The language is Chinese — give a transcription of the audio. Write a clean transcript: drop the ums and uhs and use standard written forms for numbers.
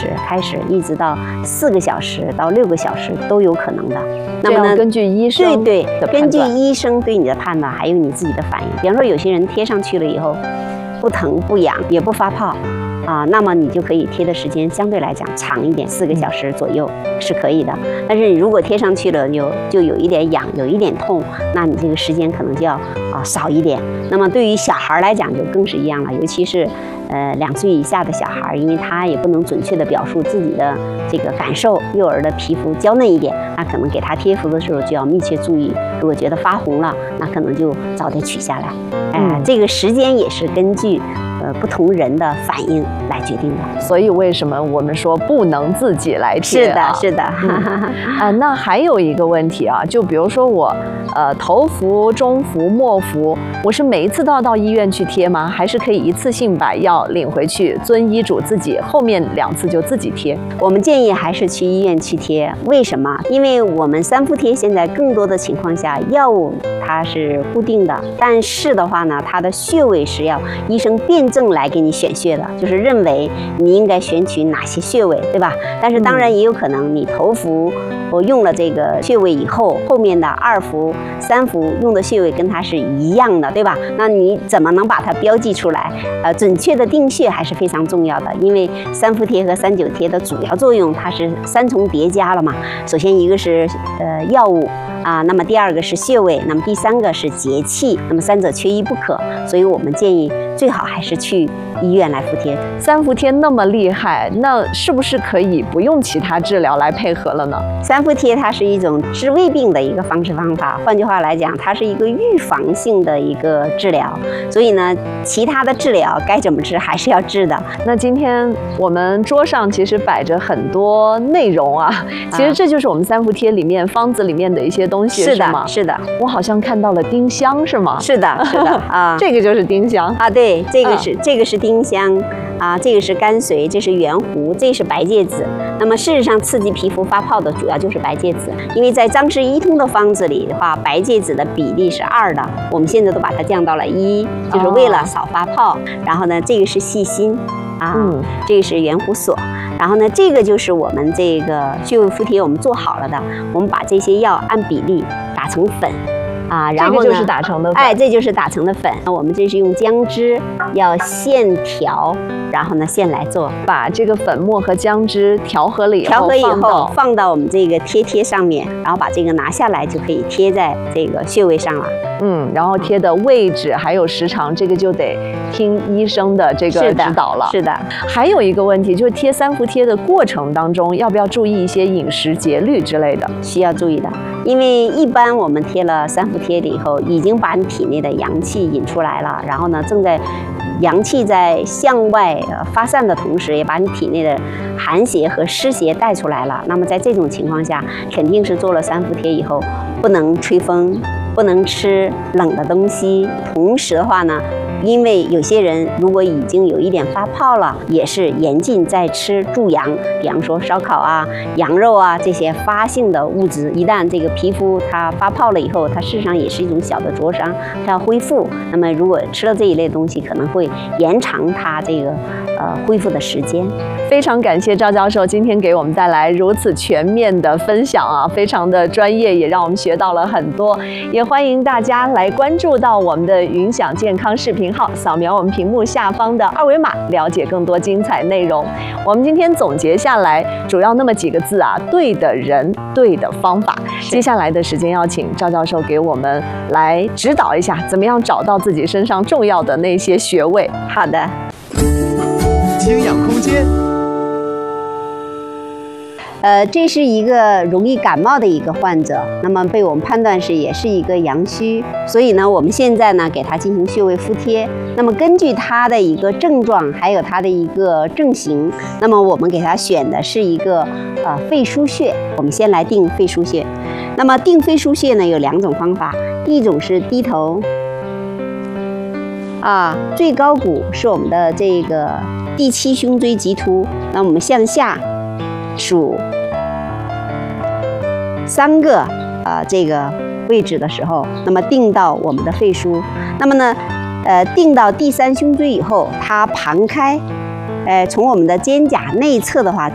时开始，一直到4个小时到6个小时都有可能的。那么呢， 根据医生对，根据医生对你的判断，还有你自己的反应。比方说，有些人贴上去了以后，不疼不痒也不发泡。那么你就可以贴的时间相对来讲长一点，4个小时左右是可以的。但是你如果贴上去了就有一点痒，有一点痛，那你这个时间可能就要少一点。那么对于小孩来讲就更是一样了，尤其是2岁以下的小孩，因为他也不能准确的表述自己的这个感受，幼儿的皮肤娇嫩一点，那可能给他贴敷的时候就要密切注意。如果觉得发红了，那可能就早点取下来。这个时间也是根据不同人的反应来决定的。 所以为什么我们说不能自己来贴啊？ 是的。 那还有一个问题啊，就比如说我头服、中服、末服，我是每一次都要到医院去贴吗？还是可以一次性把药领回去，遵医嘱自己后面2次就自己贴？ 我们建议还是去医院去贴。为什么？因为我们3伏贴现在更多的情况下，药物它是固定的，但是的话呢，它的穴位是要医生辩证来给你选穴的，就是认为你应该选取哪些穴位，对吧？但是当然也有可能你头服我用了这个穴位以后，后面的2伏、3伏用的穴位跟它是一样的，对吧？那你怎么能把它标记出来？准确的定穴还是非常重要的，因为3伏贴和3九贴的主要作用它是3重叠加了嘛。首先一个是药物那么第2个是穴位，那么第3个是节气，那么3者缺一不可，所以我们建议最好还是去医院来敷贴。 3伏贴那么厉害，那是不是可以不用其他治疗来配合了呢 ？3伏贴它是一种治胃病的一个方式方法，换句话来讲，它是一个预防性的一个治疗，所以呢，其他的治疗该怎么治还是要治的。 那今天我们桌上其实摆着很多内容啊，其实这就是我们3伏贴里面方子里面的一些东西，是吗？ 是的。 我好像看到了丁香，是吗？ 是的这个就是丁香对，这个是丁香这个是甘髓，这是圆胡，这是白芥子。那么事实上，刺激皮肤发泡的主要就是白芥子，因为在张氏医通的方子里的话，白芥子的比例是2的，我们现在都把它降到了1，就是为了少发泡。然后呢，这个是细心这个是圆胡索。然后呢，这个就是我们这个穴位敷贴我们做好了的，我们把这些药按比例打成粉然后呢， 这个就是打成的粉。 这就是打成的粉。我们这是用姜汁，要现调，然后呢现来做， 把这个粉末和姜汁调和了以后， 放到我们这个贴上面，然后把这个拿下来就可以贴在这个穴位上了。 然后贴的位置还有时长，这个就得听医生的这个指导了。 是的。 还有一个问题就是贴3伏贴的过程当中，要不要注意一些饮食节律之类的？ 需要注意的，因为一般我们贴了3伏贴了以后，已经把你体内的阳气引出来了，然后呢，正在阳气在向外发散的同时，也把你体内的寒邪和湿邪带出来了。那么在这种情况下，肯定是做了3伏贴以后，不能吹风，不能吃冷的东西。同时的话呢，因为有些人如果已经有一点发泡了，也是严禁在吃助阳，比方说烧烤羊肉这些发性的物质，一旦这个皮肤它发泡了以后，它事实上也是一种小的灼伤，它要恢复。那么如果吃了这一类东西，可能会延长它这个恢复的时间。 非常感谢赵教授今天给我们带来如此全面的分享非常的专业，也让我们学到了很多。也欢迎大家来关注到我们的云享健康视频号，扫描我们屏幕下方的2维码，了解更多精彩内容。我们今天总结下来，主要那么几个字对的人，对的方法。接下来的时间要请赵教授给我们来指导一下，怎么样找到自己身上重要的那些穴位。 好的。 清养空间。 这是一个容易感冒的一个患者，那么被我们判断是也是一个阳虚，所以呢，我们现在呢给他进行穴位敷贴。那么根据他的一个症状，还有他的一个症型，那么我们给他选的是一个肺腧穴。我们先来定肺腧穴。那么定肺腧穴呢有2种方法，一种是低头最高骨是我们的这个第7胸椎棘突，那我们向下数3个这个位置的时候，那么定到我们的肺腧。那么呢，定到第3胸椎以后，它旁开，从我们的肩胛内侧的话，